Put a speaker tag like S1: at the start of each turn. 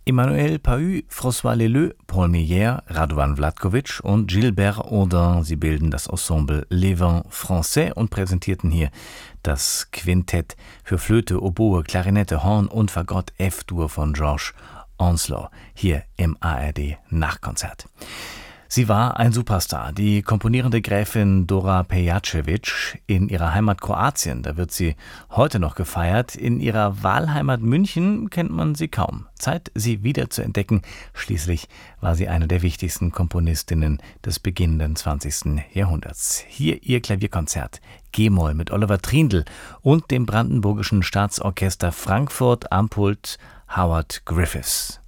S1: Emmanuel Pahud, François Leleux, Paul Meyer, Radovan Vlatkovic und Gilbert Audin, sie bilden das Ensemble Les Vents Français und präsentierten hier das Quintett für Flöte, Oboe, Klarinette, Horn und Fagott F-Dur von George Onslow hier im ARD Nachkonzert. Sie war ein Superstar, die komponierende Gräfin Dora Pejacevic in ihrer Heimat Kroatien. Da wird sie heute noch gefeiert. In ihrer Wahlheimat München kennt man sie kaum. Zeit, sie wieder zu entdecken. Schließlich war sie eine der wichtigsten Komponistinnen des beginnenden 20. Jahrhunderts. Hier ihr Klavierkonzert G-Moll mit Oliver Trindl und dem Brandenburgischen Staatsorchester Frankfurt am Pult Howard Griffiths.